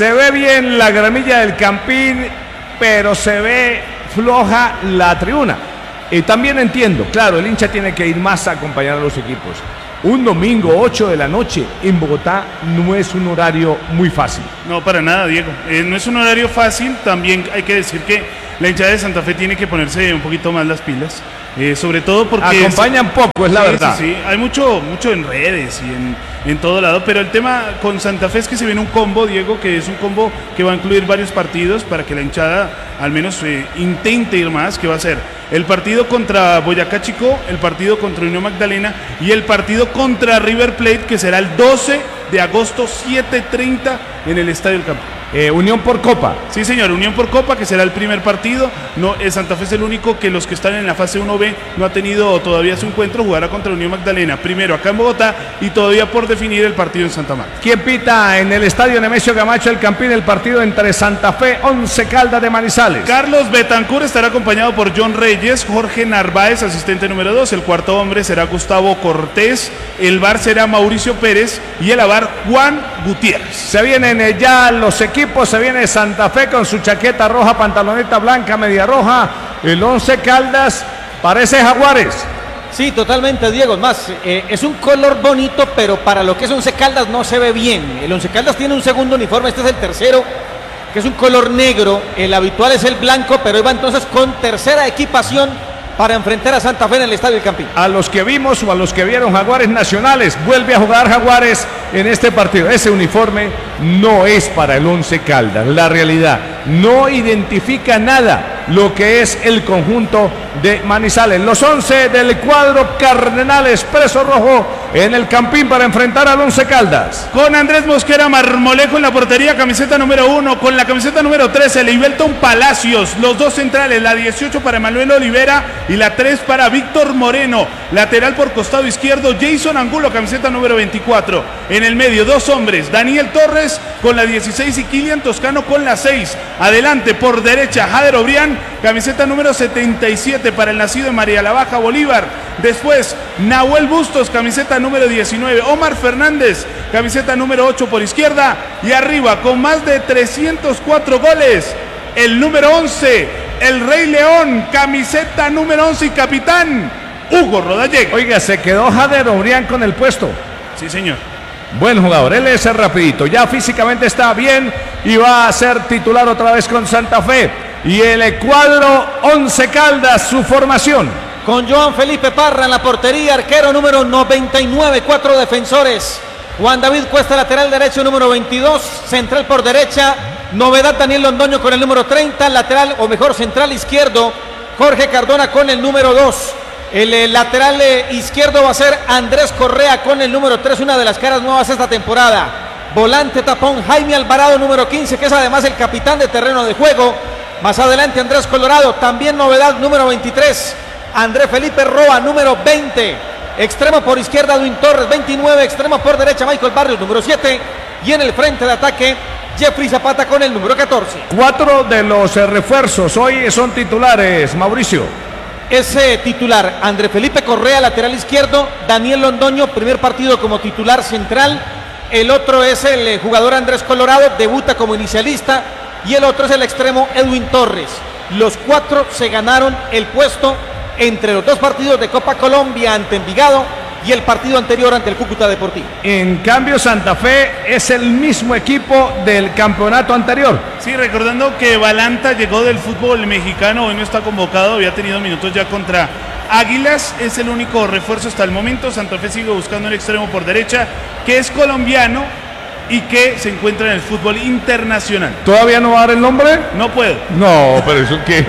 Se ve bien la gramilla del Campín, pero se ve floja la tribuna. Y también entiendo, claro, el hincha tiene que ir más a acompañar a los equipos. Un domingo, 8 de la noche, en Bogotá, no es un horario muy fácil. No, para nada, Diego. No es un horario fácil. También hay que decir que la hinchada de Santa Fe tiene que ponerse un poquito más las pilas. Sobre todo porque... Acompañan poco, es la verdad. Sí. Hay mucho en redes y en todo lado. Pero el tema con Santa Fe es que se viene un combo, Diego, que es un combo que va a incluir varios partidos para que la hinchada al menos intente ir más, que va a ser el partido contra Boyacá Chicó, el partido contra Unión Magdalena y el partido contra River Plate, que será el 12 de agosto, 7:30 en el Estadio del Campo. Unión por Copa. Sí, señor, Unión por Copa, que será el primer partido. No, Santa Fe es el único que los que están en la fase 1B no ha tenido todavía su encuentro. Jugará contra Unión Magdalena, primero acá en Bogotá y todavía por definir el partido en Santa Marta. ¿Quién pita en el estadio Nemesio Camacho el Campín el partido entre Santa Fe, Once Caldas de Manizales? Carlos Betancur estará acompañado por John Reyes, Jorge Narváez, asistente número 2. El cuarto hombre será Gustavo Cortés. El VAR será Mauricio Pérez y el AVAR Juan Gutiérrez. Se vienen ya los equipos. Se viene Santa Fe con su chaqueta roja, pantaloneta blanca, media roja. El Once Caldas parece Jaguares. Sí, totalmente, Diego. Más, es un color bonito, pero para lo que es Once Caldas no se ve bien. El Once Caldas tiene un segundo uniforme, este es el tercero, que es un color negro. El habitual es el blanco, pero iba entonces con tercera equipación para enfrentar a Santa Fe en el Estadio del Campín. A los que vimos o a los que vieron Jaguares Nacionales, vuelve a jugar Jaguares en este partido. Ese uniforme no es para el Once Caldas. La realidad no identifica nada lo que es el conjunto de Manizales. Los 11 del cuadro Cardenal Expreso Rojo en el Campín para enfrentar al Once Caldas. Con Andrés Mosquera Marmolejo en la portería, camiseta número 1. Con la camiseta número 13, Leibelton Palacios. Los dos centrales, la 18 para Manuel Olivera y la 3 para Víctor Moreno. Lateral por costado izquierdo, Jason Angulo, camiseta número 24. En el medio, dos hombres, Daniel Torres con la 16 y Kilian Toscano con la 6. Adelante por derecha, Jader Obrián, camiseta número 77 para el nacido en María la Baja, Bolívar. Después, Nahuel Bustos, camiseta número 19. Omar Fernández, camiseta número 8 por izquierda. Y arriba, con más de 304 goles, el número 11, el Rey León, camiseta número 11 y capitán, Hugo Rodallega. Oiga, se quedó Jader Obrián con el puesto. Sí, señor. Buen jugador, él es rapidito, ya físicamente está bien y va a ser titular otra vez con Santa Fe. Y el cuadro Once Caldas, su formación. Con Joan Felipe Parra en la portería, arquero número 99, 4 defensores. Juan David Cuesta, lateral derecho número 22, central por derecha. Novedad Daniel Londoño con el número 30, lateral o mejor central izquierdo, Jorge Cardona con el número 2. El lateral izquierdo va a ser Andrés Correa con el número 3, una de las caras nuevas esta temporada. Volante tapón Jaime Alvarado, número 15, que es además el capitán de terreno de juego. Más adelante Andrés Colorado, también novedad, número 23. Andrés Felipe Roa, número 20. Extremo por izquierda, Edwin Torres, 29. Extremo por derecha, Michael Barrios, número 7. Y en el frente de ataque, Jeffrey Zapata con el número 14. 4 de los refuerzos hoy son titulares, Mauricio. Ese titular, Andrés Felipe Correa, lateral izquierdo. Daniel Londoño, primer partido como titular central. El otro es el jugador Andrés Colorado, debuta como inicialista. Y el otro es el extremo Edwin Torres. Los 4 se ganaron el puesto entre los dos partidos de Copa Colombia ante Envigado y el partido anterior ante el Cúcuta Deportivo. En cambio, Santa Fe es el mismo equipo del campeonato anterior. Sí, recordando que Balanta llegó del fútbol mexicano, hoy no está convocado, había tenido minutos ya contra Águilas, es el único refuerzo hasta el momento. Santa Fe sigue buscando un extremo por derecha, que es colombiano y que se encuentra en el fútbol internacional. ¿Todavía no va a dar el nombre? No puedo. No, pero eso qué.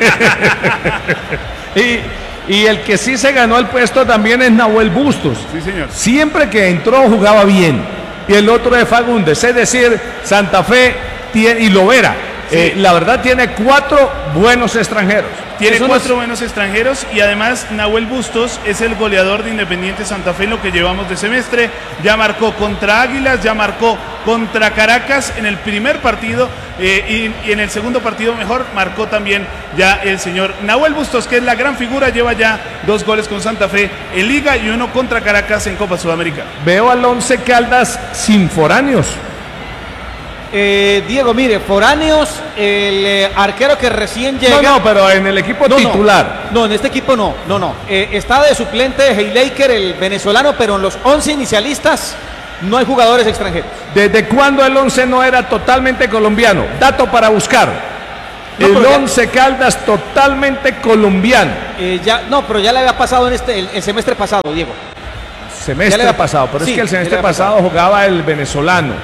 Y el que sí se ganó el puesto también es Nahuel Bustos. Sí, señor. Siempre que entró jugaba bien. Y el otro es Fagundes. Es decir, Santa Fe tiene, y Lovera. Sí. La verdad tiene 4 buenos extranjeros. Tiene 4 buenos extranjeros y además Nahuel Bustos es el goleador de Independiente Santa Fe en lo que llevamos de semestre. Ya marcó contra Águilas, ya marcó contra Caracas en el primer partido y en el segundo partido mejor marcó también ya el señor Nahuel Bustos, que es la gran figura, lleva ya 2 goles con Santa Fe en Liga y 1 contra Caracas en Copa Sudamericana. Veo al Once Caldas sin foráneos. Diego, mire, foráneos, el arquero que recién llega. No, pero en el equipo titular. No, en este equipo no. Está de suplente Heilaker, el venezolano, pero en los 11 inicialistas no hay jugadores extranjeros. ¿Desde cuándo el 11 no era totalmente colombiano? Dato para buscar. El 11 Caldas totalmente colombiano. Pero ya le había pasado en el semestre pasado, Diego. Semestre pasado, pero sí, es que el semestre pasado jugaba el venezolano.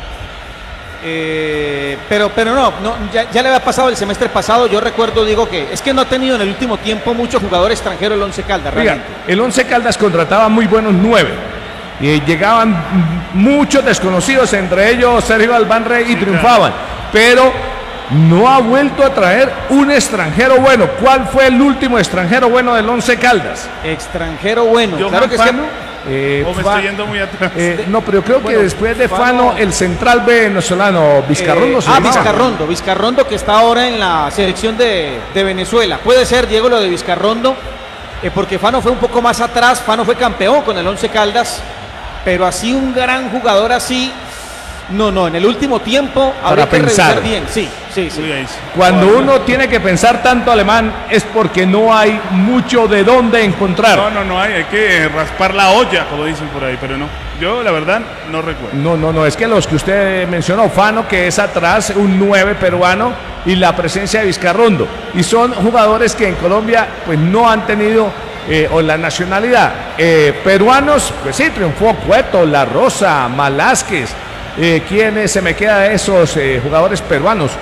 Pero ya le había pasado el semestre pasado. Yo recuerdo, digo, que es que no ha tenido en el último tiempo mucho jugador extranjero el 11 Caldas. Oiga, el 11 Caldas contrataba muy buenos 9 y llegaban muchos desconocidos, entre ellos Sergio Albán Rey, y triunfaban, pero no ha vuelto a traer un extranjero bueno. ¿Cuál fue el último extranjero bueno del 11 Caldas? Extranjero bueno, claro que Fano. Me estoy yendo muy atrás. No, pero yo creo que después de Fano, el central venezolano, Vizcarrondo. Vizcarrondo, que está ahora en la selección de Venezuela. Puede ser, Diego, lo de Vizcarrondo, porque Fano fue un poco más atrás. Fano fue campeón con el 11 Caldas, pero así un gran jugador así, no, en el último tiempo habría que revisar bien. Sí. Cuando uno tiene que pensar tanto alemán es porque no hay mucho de dónde encontrar. No hay que raspar la olla, como dicen por ahí, pero no. Yo la verdad no recuerdo. No, es que los que usted mencionó, Fano, que es atrás, un 9 peruano, y la presencia de Vizcarrondo. Y son jugadores que en Colombia pues no han tenido o la nacionalidad. Peruanos, pues sí, triunfó Cueto, La Rosa, Malásquez. ¿Quién se me queda de esos jugadores peruanos?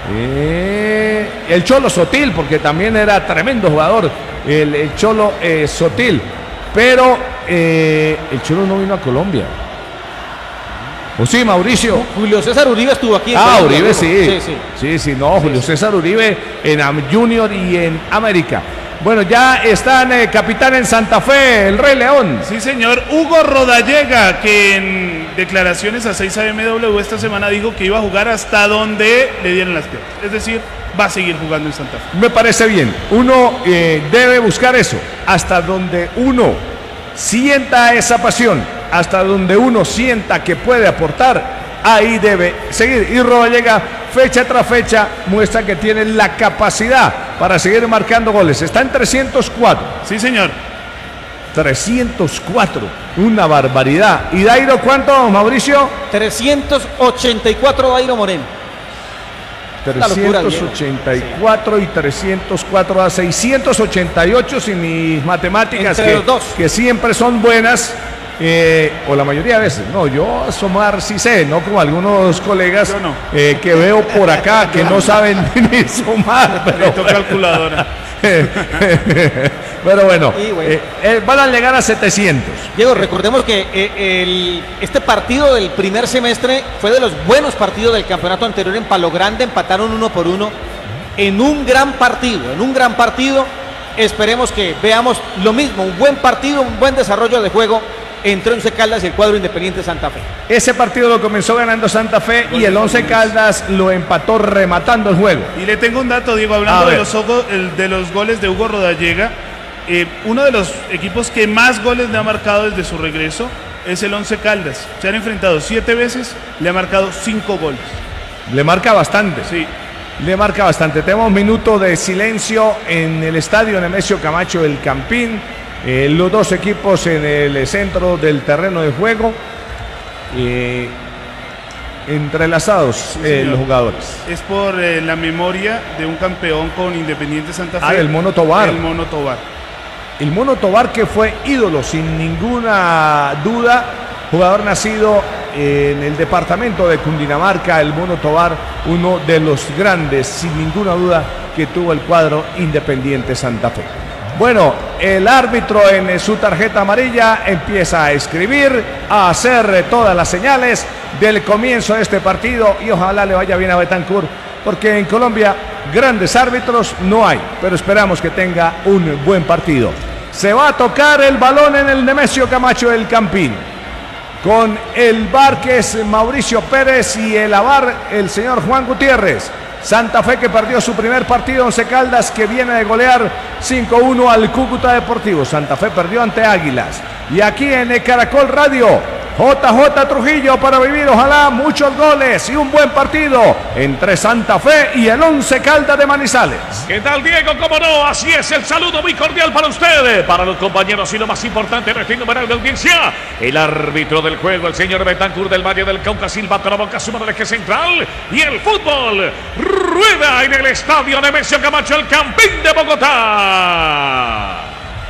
El Cholo Sotil, porque también era tremendo jugador, el Cholo Sotil. Pero el Cholo no vino a Colombia. ¿O sí, Mauricio? Julio César Uribe estuvo aquí. Uribe sí. Julio César Uribe en Junior y en América. Bueno, ya están capitán en Santa Fe, el Rey León. Sí, señor. Hugo Rodallega, que en declaraciones a 6AMW esta semana dijo que iba a jugar hasta donde le dieran las piernas. Es decir, va a seguir jugando en Santa Fe. Me parece bien. Uno debe buscar eso. Hasta donde uno sienta esa pasión, hasta donde uno sienta que puede aportar, ahí debe seguir. Y Rodallega, fecha tras fecha, muestra que tiene la capacidad para seguir marcando goles. Está en 304. Sí, señor. 304. Una barbaridad. ¿Y Dairo cuánto, Mauricio? 384 Dairo Moreno. 384 y 304 a 688 sin mis matemáticas, que siempre son buenas. O la mayoría de veces, yo sumar sí sé, no como algunos colegas que veo por acá que no saben ni sumar. Pero calculadora. Pero bueno, van a llegar a 700. Diego, recordemos que este partido del primer semestre fue de los buenos partidos del campeonato anterior en Palo Grande. Empataron 1-1 en un gran partido. Esperemos que veamos lo mismo, un buen partido, un buen desarrollo de juego entre 11 Caldas y el cuadro Independiente Santa Fe. Ese partido lo comenzó ganando Santa Fe y el 11 Caldas lo empató rematando el juego. Y le tengo un dato, Diego, hablando de los goles de Hugo Rodallega. Uno de los equipos que más goles le ha marcado desde su regreso es el 11 Caldas. Se han enfrentado 7 veces, le ha marcado 5 goles. Le marca bastante. Sí. Le marca bastante. Tenemos un minuto de silencio en el estadio Nemesio Camacho del Campín. Los dos equipos en el centro del terreno de juego, entrelazados los jugadores. Es por la memoria de un campeón con Independiente Santa Fe. El Mono Tobar. El Mono Tobar, que fue ídolo sin ninguna duda, jugador nacido en el departamento de Cundinamarca. El Mono Tobar, uno de los grandes, sin ninguna duda, que tuvo el cuadro Independiente Santa Fe. Bueno, el árbitro en su tarjeta amarilla empieza a escribir, a hacer todas las señales del comienzo de este partido, y ojalá le vaya bien a Betancur, porque en Colombia grandes árbitros no hay, pero esperamos que tenga un buen partido. Se va a tocar el balón en el Nemesio Camacho del Campín, con el VAR, que es Mauricio Pérez, y el AVAR, el señor Juan Gutiérrez. Santa Fe, que perdió su primer partido, 11 Caldas, que viene de golear 5-1 al Cúcuta Deportivo. Santa Fe perdió ante Águilas. Y aquí en Caracol Radio, JJ Trujillo para vivir, ojalá, muchos goles y un buen partido entre Santa Fe y el Once Caldas de Manizales. ¿Qué tal, Diego? ¿Cómo no? Así es, el saludo muy cordial para ustedes, para los compañeros y lo más importante, nuestra innumerable audiencia. El árbitro del juego, el señor Betancur del Valle del Cauca, silbato a la boca, suma del eje central. Y el fútbol rueda en el estadio Nemesio Camacho, el Campín de Bogotá.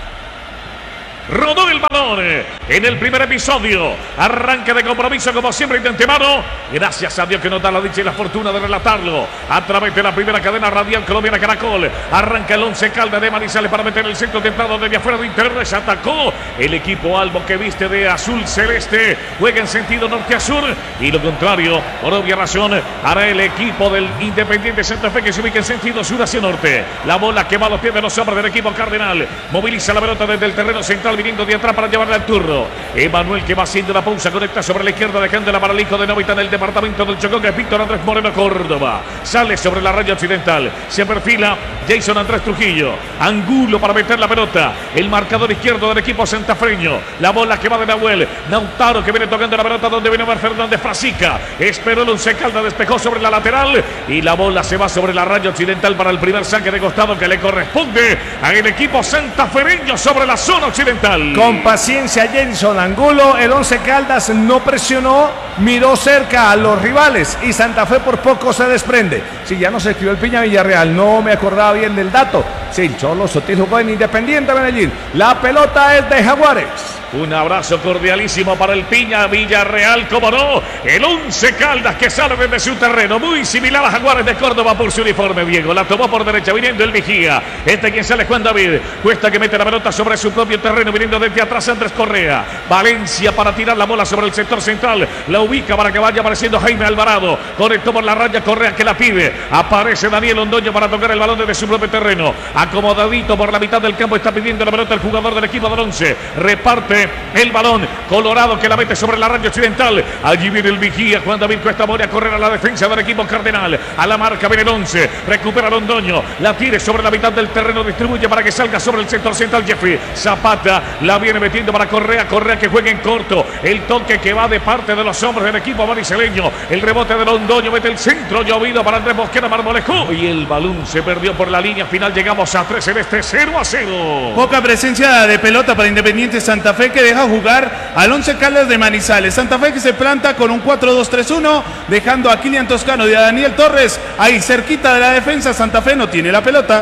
Rodó el balón en el primer episodio. Arranque de compromiso como siempre de antemano. Gracias a Dios que nos da la dicha y la fortuna de relatarlo a través de la primera cadena radial colombiana Caracol. Arranca el Once Caldas de Manizales para meter el centro templado desde afuera de interior. Se atacó el equipo albo que viste de azul celeste. Juega en sentido norte a sur. Y lo contrario, por obvia razón, hará el equipo del Independiente Santa Fe que se ubica en sentido sur hacia norte. La bola que va a los pies de los hombres del equipo cardenal. Moviliza la pelota desde el terreno central, viniendo de atrás para llevarle al turno. Emanuel que va haciendo la pausa, conecta sobre la izquierda, dejándola para el hijo de Novita en el departamento del Chocó, que es Víctor Andrés Moreno Córdoba. Sale sobre la raya occidental, se perfila Jason Andrés Trujillo. Angulo para meter la pelota. El marcador izquierdo del equipo santafreño. La bola que va de Nahuel. Nautaro que viene tocando la pelota donde viene Omar Fernández Frasica. Esperó el Once Caldas, despejó sobre la lateral y la bola se va sobre la raya occidental para el primer saque de costado que le corresponde al equipo santafereño sobre la zona occidental. Con paciencia Jason Angulo, el Once Caldas no presionó, miró cerca a los rivales y Santa Fe por poco se desprende. Si ya nos escribió el Piña Villarreal, no me acordaba bien del dato. Sí, el Cholo Sotil jugó en Independiente Medellín. La pelota es de Jaguares. Un abrazo cordialísimo para el Piña Villarreal, como no, el Once Caldas que sale desde su terreno, muy similar a Jaguares de Córdoba por su uniforme, Diego. La tomó por derecha, viniendo el vigía. Quien sale Juan David. Cuesta que mete la pelota sobre su propio terreno, viniendo desde atrás Andrés Correa. Valencia para tirar la bola sobre el sector central. La ubica para que vaya apareciendo Jaime Alvarado. Conectó por la raya Correa que la pide. Aparece Daniel Londoño para tocar el balón desde su propio terreno. Acomodadito por la mitad del campo, está pidiendo la pelota el jugador del equipo del Once. Reparte el balón, Colorado que la mete sobre la raya occidental. Allí viene el vigía, Juan David Cuesta Mori a correr a la defensa del equipo cardenal. A la marca viene el Once, recupera Londoño, la tire sobre la mitad del terreno, distribuye para que salga sobre el sector central Jeffrey Zapata, la viene metiendo para Correa que juega en corto. El toque que va de parte de los hombres del equipo mariceleño. El rebote de Londoño, mete el centro llovido para Andrés Mosquera Marmolejo. Y el balón se perdió por la línea final. Llegamos a 3 en este 0-0. Poca presencia de pelota para Independiente Santa Fe, que deja jugar al Once Caldas de Manizales. Santa Fe que se planta con un 4-2-3-1, dejando a Kilian Toscano y a Daniel Torres ahí cerquita de la defensa. Santa Fe no tiene la pelota.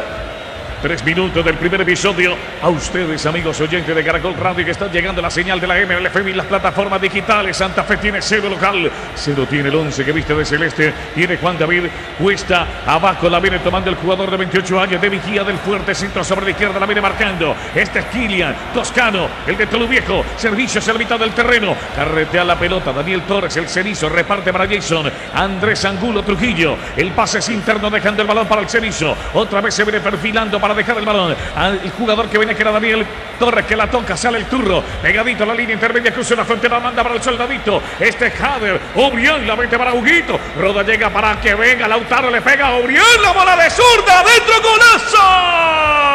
3 minutos del primer episodio. A ustedes, amigos oyentes de Caracol Radio, que están llegando la señal de la MLFM y las plataformas digitales. Santa Fe tiene 0 local, 0 tiene el Once que viste de celeste. Tiene Juan David Cuesta abajo, la viene tomando el jugador de 28 años de vigía del fuerte centro sobre la izquierda, la viene marcando. Este es Kilian Toscano, el de Tolu Viejo. Servicio hacia la mitad del terreno, carretea la pelota Daniel Torres, el cenizo, reparte para Jason Andrés Angulo Trujillo. El pase es interno, dejando el balón para el cenizo. Otra vez se viene perfilando para dejar el balón al jugador que viene, que era Daniel Torres, que la toca, sale el turro, pegadito a la línea intermedia, cruza la frontera, manda para el soldadito. Este es Jader, Obrián, la mete para Huguito. Roda llega para que venga, Lautaro le pega a Obrián, la bola de zurda, dentro, golazo.